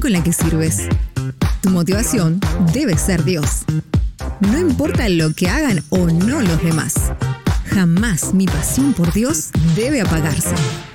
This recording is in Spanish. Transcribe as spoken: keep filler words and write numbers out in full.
con la que sirves. Tu motivación debe ser Dios. No importa lo que hagan o no los demás. Jamás mi pasión por Dios debe apagarse.